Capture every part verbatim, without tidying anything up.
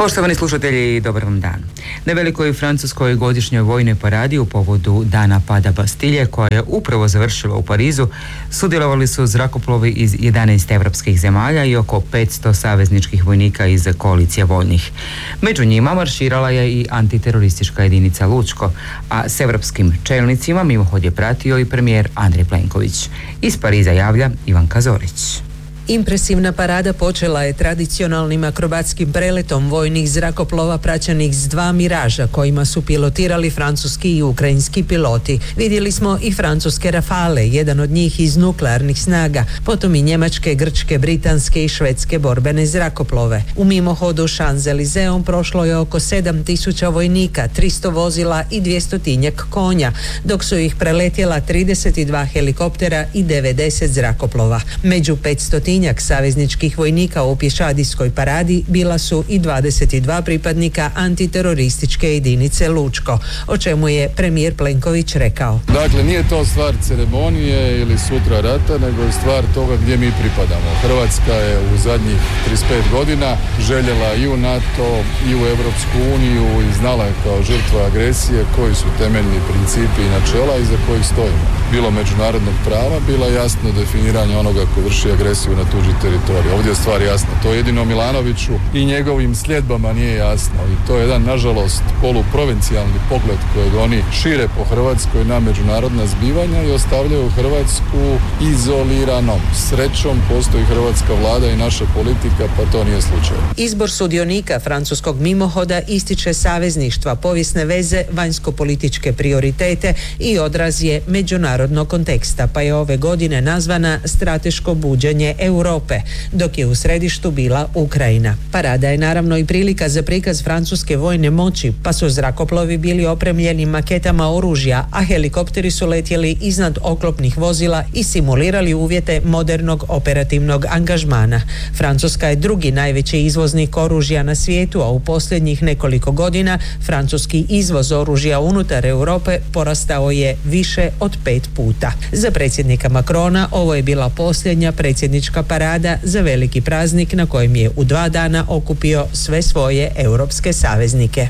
Poštovani slušatelji, dobar vam dan. Na velikoj francuskoj godišnjoj vojnoj paradi u povodu Dana pada Bastilje, koja je upravo završila u Parizu, sudjelovali su zrakoplovi iz jedanaest evropskih zemalja i oko petsto savezničkih vojnika iz koalicije voljnih. Među njima marširala je i antiteroristička jedinica Lučko, a s evropskim čelnicima mimohod je pratio i premijer Andrej Plenković. Iz Pariza javlja Ivanka Zorić. Impresivna parada počela je tradicionalnim akrobatskim preletom vojnih zrakoplova praćenih s dva Miraža kojima su pilotirali francuski i ukrajinski piloti. Vidjeli smo i francuske Rafale, jedan od njih iz nuklearnih snaga, potom i njemačke, grčke, britanske i švedske borbene zrakoplove. U mimohodu Champs-Élysées prošlo je oko sedam tisuća vojnika, tristo vozila i dvjestotinjak konja, dok su ih preletjela trideset dva helikoptera i devedeset zrakoplova. Među petstotinjak savezničkih vojnika u pješadijskoj paradi bila su i dvadeset dva pripadnika antiterorističke jedinice Lučko, o čemu je premijer Plenković rekao. Dakle, nije to stvar ceremonije ili sutra rata, nego je stvar toga gdje mi pripadamo. Hrvatska je u zadnjih trideset pet godina željela i u NATO i u Europsku uniju i znala je kao žrtva agresije koji su temeljni principi i načela iza kojih stojimo. Bilo međunarodnog prava, bilo jasno definiranje onoga ko vrši agresiju na tuđi teritorij. Ovdje je stvar jasna. To jedino Milanoviću i njegovim sljedbama nije jasno. I to je jedan, nažalost, poluprovincijalni pogled kojeg oni šire po Hrvatskoj na međunarodna zbivanja i ostavljaju Hrvatsku izoliranom. Srećom postoji hrvatska vlada i naša politika, pa to nije slučaj. Izbor sudionika francuskog mimohoda ističe savezništva, povijesne veze, vanjsko-političke prioritete i odraz je međunarodnog konteksta, pa je ove godine nazvana strateško buđenje Europe, dok je u središtu bila Ukrajina. Parada je naravno i prilika za prikaz francuske vojne moći, pa su zrakoplovi bili opremljeni maketama oružja, a helikopteri su letjeli iznad oklopnih vozila i simulirali uvjete modernog operativnog angažmana. Francuska je drugi najveći izvoznik oružja na svijetu, a u posljednjih nekoliko godina francuski izvoz oružja unutar Europe porastao je više od pet puta. Za predsjednika Macrona ovo je bila posljednja predsjednička parada za veliki praznik na kojem je u dva dana okupio sve svoje europske saveznike.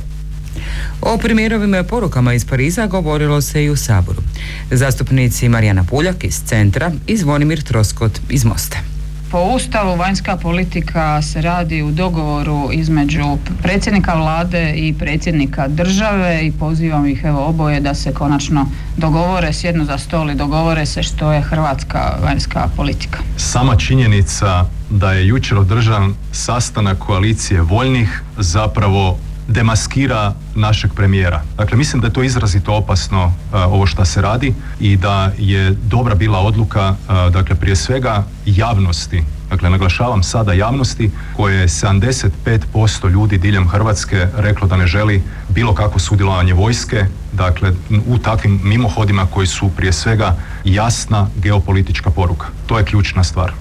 O premijerovim porukama iz Pariza govorilo se i u Saboru. Zastupnici Marijana Puljak iz Centra i Zvonimir Troskot iz Mosta. Po Ustavu vanjska politika se radi u dogovoru između predsjednika vlade i predsjednika države i pozivam ih evo oboje da se konačno dogovore, sjednu za stol i dogovore se što je hrvatska vanjska politika. Sama činjenica da je jučer održan sastanak koalicije voljnih zapravo demaskira našeg premijera. Dakle, mislim da je to izrazito opasno uh, ovo što se radi i da je dobra bila odluka, uh, dakle, prije svega javnosti. Dakle, naglašavam sada javnosti koje je sedamdeset pet posto ljudi diljem Hrvatske reklo da ne želi bilo kakvo sudjelovanje vojske, dakle, u takvim mimohodima koji su prije svega jasna geopolitička poruka. To je ključna stvar.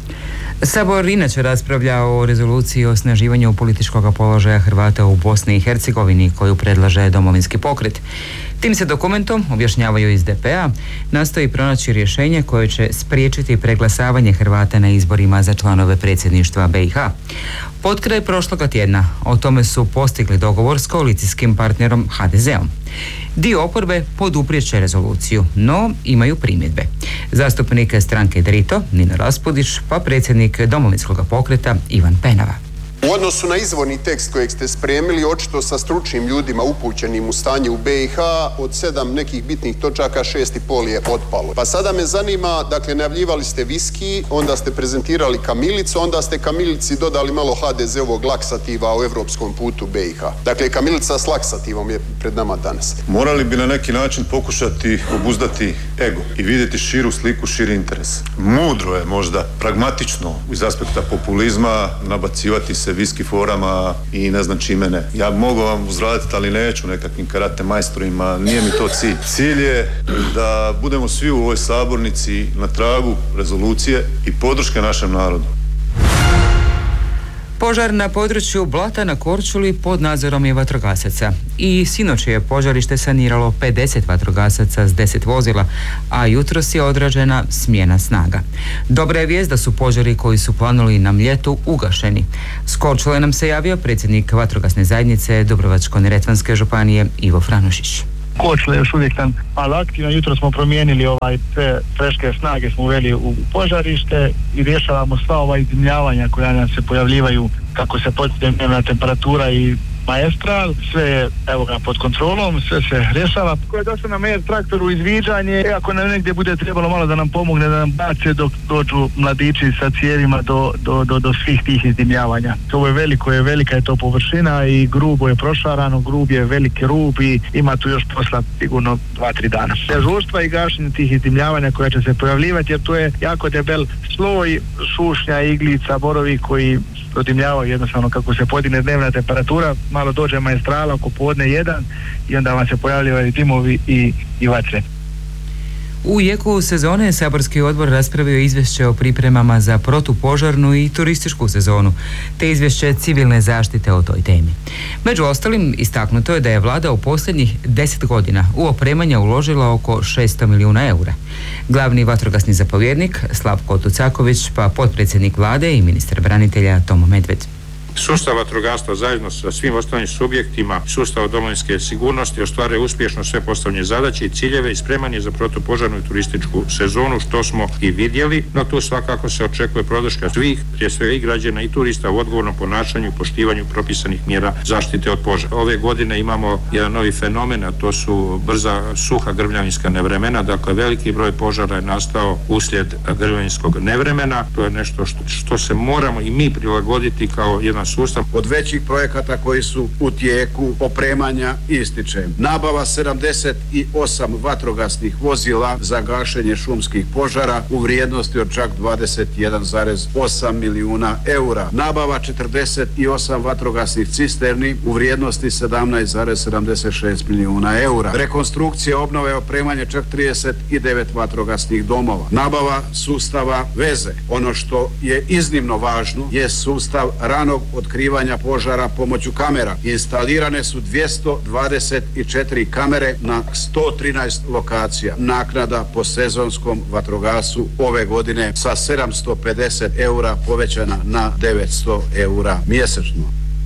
Sabor inače raspravlja o rezoluciji o osnaživanju političkog položaja Hrvata u Bosni i Hercegovini koju predlaže Domovinski pokret. Tim se dokumentom, objašnjavaju iz D P-a, nastoji pronaći rješenje koje će spriječiti preglasavanje Hrvata na izborima za članove predsjedništva B i H. Potkraj prošloga tjedna o tome su postigli dogovor s koalicijskim partnerom H D Z-om. Dio oporbe poduprijet će rezoluciju, no imaju primjedbe. Zastupnik stranke Drito, Nino Raspudić, pa predsjednik Domovinskog pokreta Ivan Penava. U odnosu na izvorni tekst kojeg ste spremili, očito sa stručnim ljudima upućenim u stanje u B i H, od sedam nekih bitnih točaka, šest i pol je otpalo. Pa sada me zanima, dakle, najavljivali ste viski, onda ste prezentirali kamilicu, onda ste kamilici dodali malo H D Z-ovog laksativa o evropskom putu B i H. Dakle, kamilica s laksativom je pred nama danas. Morali bi na neki način pokušati obuzdati ego i vidjeti širu sliku, širi interes. Mudro je možda, pragmatično, iz aspekta populizma, nabacivati se viski forama i ne znam čime ne. Ja mogu vam uzraditi, ali neću nekakvim karate majstorima, nije mi to cilj. Cilj je da budemo svi u ovoj sabornici na tragu rezolucije i podrške našem narodu. Požar na području Blata na Korčuli pod nadzorom je vatrogasaca. I sinoć je požarište saniralo pedeset vatrogasaca s deset vozila, a jutros je odrađena smjena snaga. Dobra je vijest da su požari koji su planuli na Mljetu ugašeni. S Korčule nam se javio predsjednik vatrogasne zajednice Dubrovačko-neretvanske županije Ivo Franušić. Korčula je još uvijek tam malo aktivna. Jutro smo promijenili ovaj sve freške snage, smo uveli u požarište i rješavamo sva ova izdimljavanja koja nam se pojavljivaju kako se podigne dnevna temperatura i maestral, sve je evo ga pod kontrolom, sve se rješava. Koje došlo na mer traktoru izviđanje, ako nam negdje bude trebalo malo da nam pomogne, da nam bace dok dođu mladići sa cijevima do, do, do, do svih tih izdimljavanja. Ovo je veliko, je velika je to površina i grubo je prošarano, grub je veliki rub i ima tu još posla sigurno dva, tri dana. Dežurstva i gašenje tih izdimljavanja koja će se pojavljivati, jer to je jako debel sloj šušnja, iglica, borovi koji odimljavaju jednostavno kako se podigne dnevna temperatura, malo dođe maestrala oko podne jedan i onda vam se pojavljaju dimovi i, i vatre. U jeku sezone saborski odbor raspravio izvješće o pripremama za protupožarnu i turističku sezonu, te izvješće civilne zaštite o toj temi. Među ostalim, istaknuto je da je vlada u posljednjih deset godina u opremanje uložila oko šesto milijuna eura. Glavni vatrogasni zapovjednik Slavko Tucaković, pa potpredsjednik vlade i ministar branitelja Tomo Medved. Sustav vatrogastva zajedno sa svim ostalim subjektima sustava domovinske sigurnosti ostvaruje uspješno sve postavljene zadaće i ciljeve i spreman je za protupožarnu i turističku sezonu, što smo i vidjeli, no tu svakako se očekuje podrška svih, prije svega i građana i turista u odgovornom ponašanju i poštivanju propisanih mjera zaštite od požara. Ove godine imamo jedan novi fenomen, a to su brza suha grmljavinska nevremena, dakle veliki broj požara je nastao uslijed grmljavinskog nevremena, to je nešto što, što se moramo i mi prilagoditi kao jedan sustav. Od većih projekata koji su u tijeku opremanja ističem nabava sedamdeset osam vatrogasnih vozila za gašenje šumskih požara u vrijednosti od čak dvadeset jedan zarez osam milijuna eura. Nabava četrdeset osam vatrogasnih cisterni u vrijednosti sedamnaest zarez sedamdeset šest milijuna eura. Rekonstrukcija, obnove, opremanje čak trideset devet vatrogasnih domova. Nabava sustava veze. Ono što je iznimno važno je sustav ranog otkrivanja požara pomoću kamera. Instalirane su dvjesto dvadeset četiri kamere na sto trinaest lokacija. Naknada po sezonskom vatrogasu ove godine sa sedamsto pedeset eura povećana na devetsto eura mjesečno.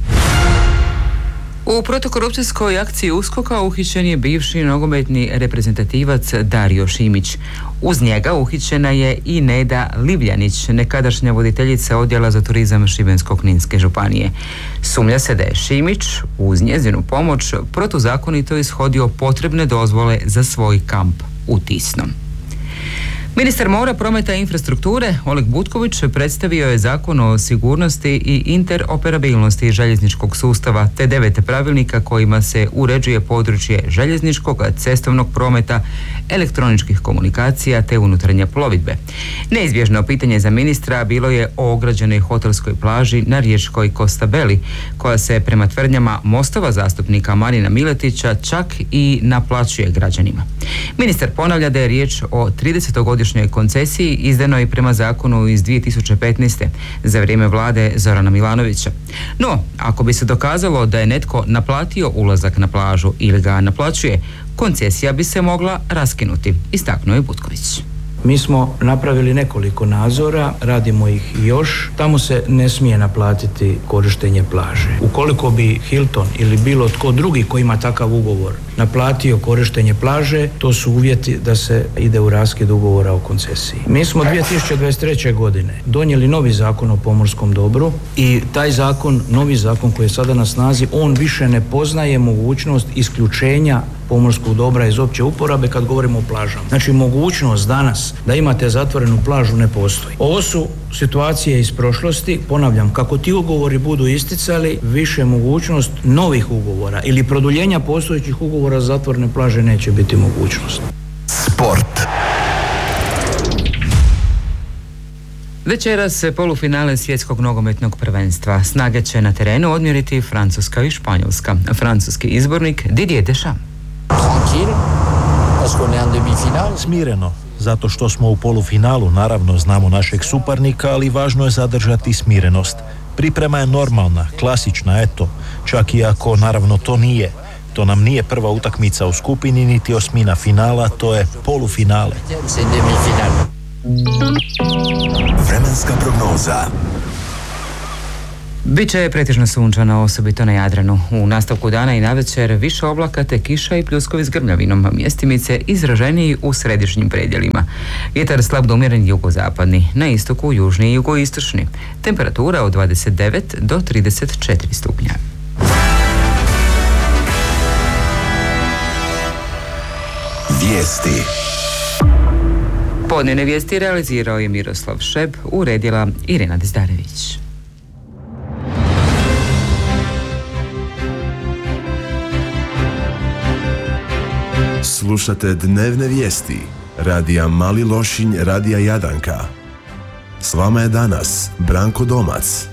U protukorupcijskoj akciji uskoka uhićen je bivši nogometni reprezentativac Dario Šimić. Uz njega uhićena je i Neda Livljanić, nekadašnja voditeljica odjela za turizam Šibensko-kninske županije. Sumnja se da je Šimić uz njezinu pomoć protuzakonito ishodio potrebne dozvole za svoj kamp u Tisnom. Ministar mora, prometa i infrastrukture Oleg Butković predstavio je Zakon o sigurnosti i interoperabilnosti željezničkog sustava te devet pravilnika kojima se uređuje područje željezničkog, cestovnog prometa, elektroničkih komunikacija te unutarnje plovidbe. Neizbježno pitanje za ministra bilo je o ograđenoj hotelskoj plaži na riječkoj Kostabeli, koja se prema tvrdnjama Mostova zastupnika Marina Miletića čak i naplaćuje građanima. Ministar ponavlja da je riječ o tridesetogodišnjoj koncesiji izdanoj prema zakonu iz dvije tisuće petnaeste. za vrijeme vlade Zorana Milanovića. No, ako bi se dokazalo da je netko naplatio ulazak na plažu ili ga naplaćuje, koncesija bi se mogla raskinuti, istaknuo je Butković. Mi smo napravili nekoliko nadzora, radimo ih još. Tamo se ne smije naplatiti korištenje plaže. Ukoliko bi Hilton ili bilo tko drugi koji ima takav ugovor naplatio korištenje plaže, to su uvjeti da se ide u raskid ugovora o koncesiji. Mi smo dvije tisuće dvadeset treće. godine donijeli novi zakon o pomorskom dobru i taj zakon, novi zakon koji je sada na snazi, on više ne poznaje mogućnost isključenja pomorskog dobra iz opće uporabe kad govorimo o plažama. Znači, mogućnost danas da imate zatvorenu plažu ne postoji. Ovo su situacije iz prošlosti, ponavljam, kako ti ugovori budu isticali, više mogućnost novih ugovora ili produljenja postojećih ugovora za zatvorene plaže neće biti mogućnost. Sport. Večeras se polufinale svjetskog nogometnog prvenstva. Snage će na terenu odmjeriti Francuska i Španjolska. Francuski izbornik Didier Deschamps. Smireno, zato što smo u polufinalu, naravno znamo našeg suparnika, ali važno je zadržati smirenost. Priprema je normalna, klasična, eto, čak i ako naravno to nije. To nam nije prva utakmica u skupini, niti osmina finala, to je polufinale. Vremenska prognoza. Biće pretežno sunčano, osobito na Jadranu. U nastavku dana i navečer više oblaka te kiša i pljuskovi s grmljavinom, mjestimice izraženiji u središnjim predjelima. Vjetar slab do umjeren jugozapadni, na istoku južni i jugoistočni. Temperatura od dvadeset devet do trideset četiri stupnja. Vijesti. Podnevne vijesti realizirao je Miroslav Šeb, uredila Irena Dizdarević. Slušate dnevne vijesti radija Mali Lošinj, radija Jadanka. S vama je danas Branko Domac.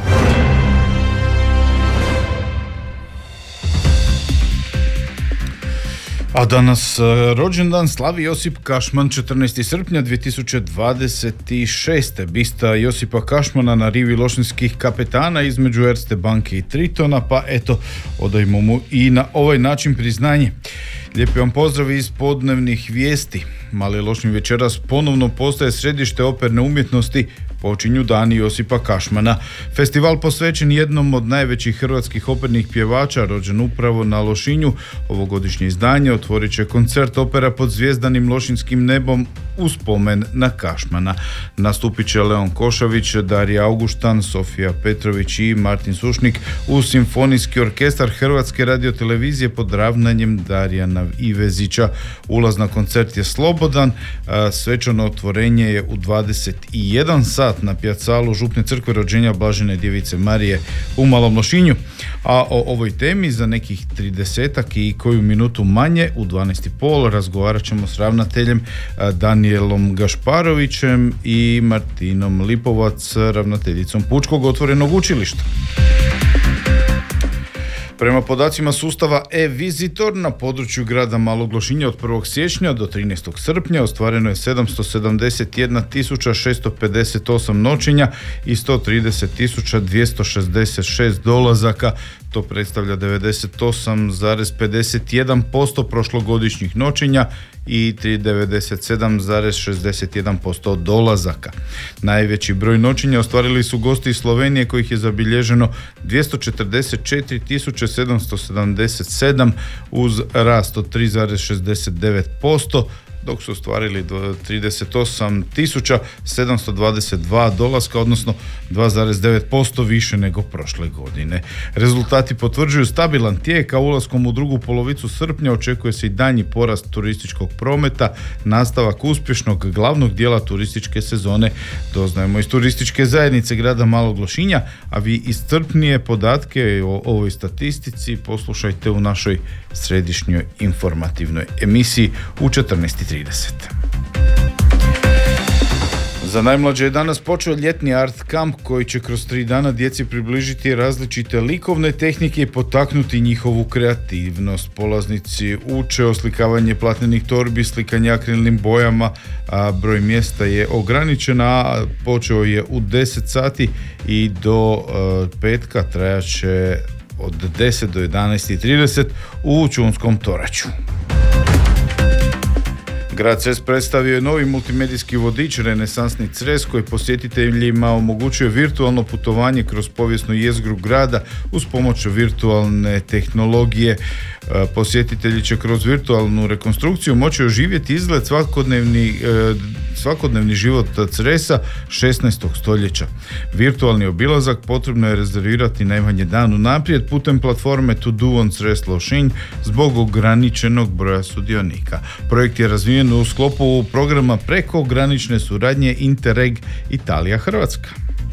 A danas rođendan slavi Josip Kašman, četrnaestog srpnja dvije tisuće dvadeset šeste. Bista Josipa Kašmana na rivi lošinskih kapetana između Erste banke i Tritona, pa eto, odajmo mu i na ovaj način priznanje. Lijepi vam pozdrav iz podnevnih vijesti. Mali Lošinj večeras ponovno postaje središte operne umjetnosti, počinju dani Josipa Kašmana. Festival posvećen jednom od najvećih hrvatskih opernih pjevača, rođen upravo na Lošinju. Ovogodišnje izdanje otvorit će koncert opera pod zvijezdanim lošinjskim nebom u spomen na Kašmana. Nastupit će Leon Košavić, Darija Augustan, Sofija Petrović i Martin Sušnik uz simfonijski orkestar Hrvatske radiotelevizije pod ravnanjem Darijana Ivezića. Ulaz na koncert je slobodan, svečano otvorenje je u dvadeset jedan sat na pjacalu Župne crkve rođenja Blažene djevice Marije u Malom Lošinju. A o ovoj temi za nekih tridesetak i koju minutu manje u dvanaest i pol razgovarat ćemo s ravnateljem Danielom Gašparovićem i Martinom Lipovac, ravnateljicom Pučkog otvorenog učilišta. Prema podacima sustava e-Visitor na području grada Malog Lošinja od prvog siječnja do trinaestog srpnja ostvareno je sedamsto sedamdeset jedna tisuća šesto pedeset osam noćenja i sto trideset tisuća dvjesto šezdeset šest dolazaka. To predstavlja devedeset osam zarez pedeset jedan posto prošlogodišnjih noćenja i devedeset sedam zarez šezdeset jedan posto dolazaka. Najveći broj noćenja ostvarili su gosti iz Slovenije kojih je zabilježeno dvjesto četrdeset četiri tisuće sedamsto sedamdeset sedam uz rast od tri zarez šezdeset devet posto, dok su ostvarili trideset osam tisuća sedamsto dvadeset dva dolaska, odnosno dva zarez devet posto više nego prošle godine. Rezultati potvrđuju stabilan tijek, a ulaskom u drugu polovicu srpnja očekuje se i daljnji porast turističkog prometa, nastavak uspješnog glavnog dijela turističke sezone. Doznajemo iz turističke zajednice grada Malog Lošinja, a vi iscrpnije podatke o ovoj statistici poslušajte u našoj središnjoj informativnoj emisiji u četrnaest i trideset. Za najmlađe je danas počeo ljetni art kamp koji će kroz tri dana djeci približiti različite likovne tehnike i potaknuti njihovu kreativnost. Polaznici uče oslikavanje platnenih torbi, slikanje akrilnim bojama, a broj mjesta je ograničen, a počeo je u deset sati i do uh, petka trajaće od deset do jedanaest i trideset u Čunskom Toraću. Grad Cres predstavio je novi multimedijski vodič Renesansni Cres koji posjetiteljima omogućuje virtualno putovanje kroz povijesnu jezgru grada uz pomoć virtualne tehnologije. Posjetitelji će kroz virtualnu rekonstrukciju moći oživjeti izgled svakodnevni, svakodnevni život Cresa šesnaestog stoljeća. Virtualni obilazak potrebno je rezervirati najmanje dan unaprijed putem platforme To Do on Cres Lošinj zbog ograničenog broja sudionika. Projekt je razvijen u sklopu programa prekogranične suradnje Interreg Italija-Hrvatska.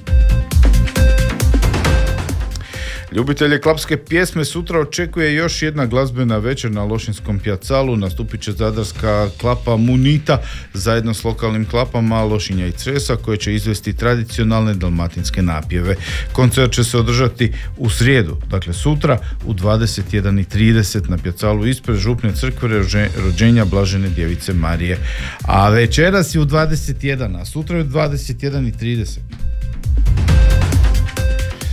Ljubitelje klapske pjesme sutra očekuje još jedna glazbena večer na Lošinskom pjacalu. Nastupit će zadarska klapa Munita zajedno s lokalnim klapama Lošinja i Cresa koje će izvesti tradicionalne dalmatinske napjeve. Koncert će se održati u srijedu, dakle sutra u dvadeset jedan i trideset na pjacalu ispred Župne crkve rođenja Blažene djevice Marije. A večeras je u dvadeset jedan, a sutra je u dvadeset jedan i trideset.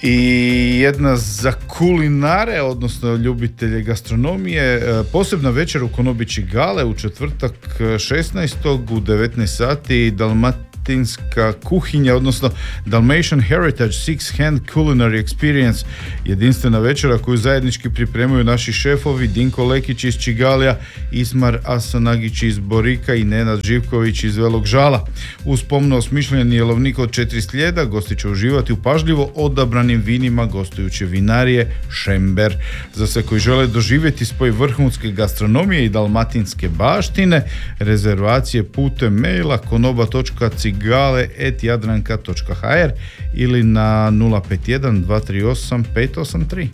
I jedna za kulinare, odnosno ljubitelje gastronomije, posebna večer u Konobići Gale u četvrtak šesnaestog u devetnaest sati, dalmatinska kuhinja, odnosno Dalmatian Heritage Six Hand Culinary Experience, jedinstvena večera koju zajednički pripremaju naši šefovi Dinko Lekić iz Čigalija, Ismar Asanagić iz Borika i Nenad Živković iz Velog Žala. Uz pomno osmišljeni jelovnik od četiri slijeda, gosti će uživati u pažljivo odabranim vinima gostujuće vinarije Šember. Za sve koji žele doživjeti spoj vrhunske gastronomije i dalmatinske baštine, rezervacije putem maila konoba točka cigale et jadranka točka ha er ili na nula pet jedan dva tri osam pet osam tri.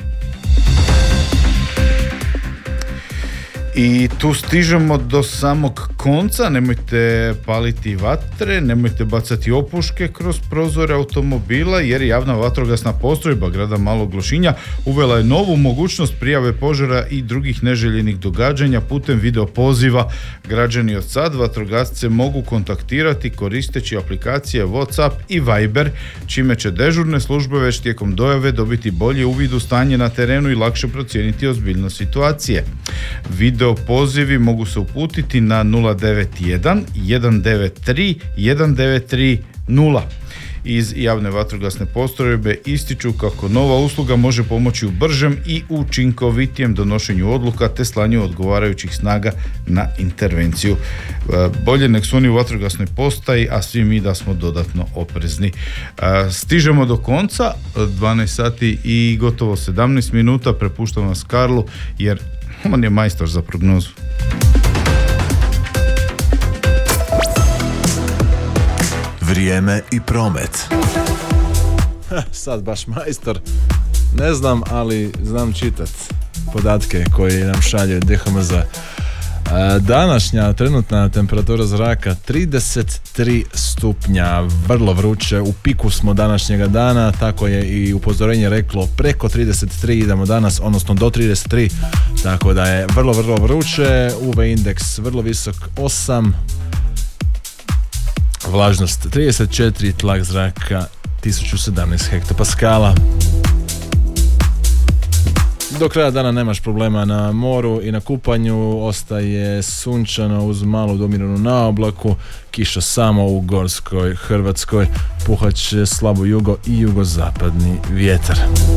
I tu stižemo do samog konca. Nemojte paliti vatre, nemojte bacati opuške kroz prozore automobila, jer javna vatrogasna postrojba grada Malog Lošinja uvela je novu mogućnost prijave požara i drugih neželjenih događanja putem video poziva. Građani od sad vatrogasce mogu kontaktirati koristeći aplikacije WhatsApp i Viber, čime će dežurne službe već tijekom dojave dobiti bolji uvid u stanje na terenu i lakše procijeniti ozbiljnost situacije. Video pozivi mogu se uputiti na nula devet jedan jedan devet tri jedan devet tri nula. Iz javne vatrogasne postrojbe ističu kako nova usluga može pomoći u bržem i učinkovitijem donošenju odluka te slanju odgovarajućih snaga na intervenciju. Bolje nek su oni u vatrogasnoj postaji, a svi mi da smo dodatno oprezni. Stižemo do konca, dvanaest sati i gotovo sedamnaest minuta, prepuštam vas Karlu jer on je majstor za prognozu. Vrijeme i promet. Sad baš majstor. Ne znam, ali znam čitat podatke koje nam šalje D H M Z. Današnja trenutna temperatura zraka trideset tri stupnja, vrlo vruće, u piku smo današnjega dana, tako je i upozorenje reklo preko trideset tri, idemo danas, odnosno do trideset tri, tako da je vrlo, vrlo vruće, U V indeks vrlo visok osam, vlažnost trideset četiri, tlak zraka tisuću sedamnaest hektopaskala. Do kraja dana nemaš problema na moru i na kupanju, ostaje sunčano uz malu domiranu naoblaku, kiša samo u gorskoj Hrvatskoj, puhat će slabo jugo i jugozapadni vjetar.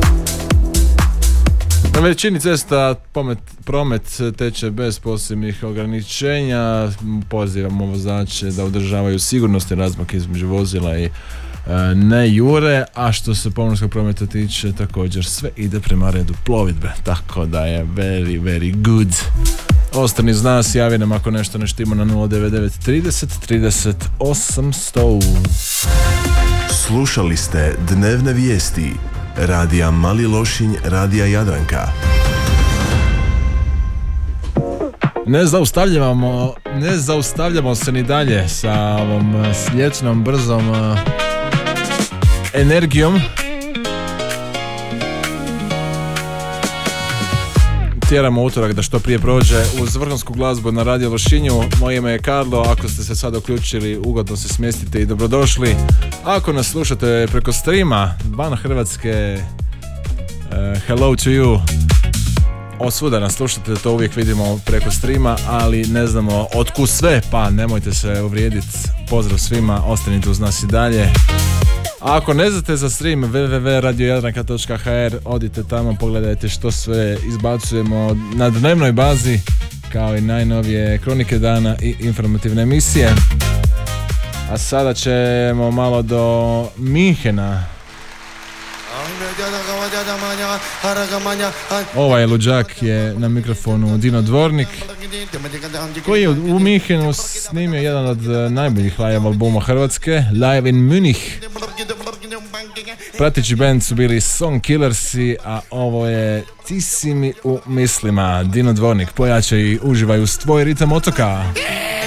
Na većini cesta promet, promet teče bez posebnih ograničenja, pozivamo vozače da održavaju sigurnosni razmak između vozila i ne jure, a što se pomorskog prometa tiče također sve ide prema redu plovidbe, tako da je very, very good. Ostani uz nas, javi nam ako nešto ne štima na nula devet devet trideset trideset osamsto. Slušali ste dnevne vijesti Radija Mali Lošinj, Radija Jadranka. Ne zaustavljamo, ne zaustavljamo se ni dalje sa ovom sljetnom brzom uh, energijom. Tjeramo utorak da što prije prođe uz vrhunsku glazbu na Radio Lošinju. Moje ime je Karlo, ako ste se sad uključili, ugodno se smjestite i dobrodošli. Ako nas slušate preko streama van Hrvatske, uh, hello to you. Osvuda nas slušate, to uvijek vidimo preko streama, ali ne znamo otkud sve, pa nemojte se uvrijediti. Pozdrav svima, ostanite uz nas i dalje. A ako ne znate za stream w w w točka radio jadranka točka ha er, odite tamo, pogledajte što sve izbacujemo na dnevnoj bazi, kao i najnovije kronike dana i informativne emisije. A sada ćemo malo do Minhena. Ovaj luđak je na mikrofonu Dino Dvornik, koji je u Minhenu snimio jedan od najboljih live albuma Hrvatske, Live in Munich. Pratići band su bili Song Killersi, a ovo je Ti si mi u mislima. Dino Dvornik, pojačaj i uživaj uz tvoj ritam otoka.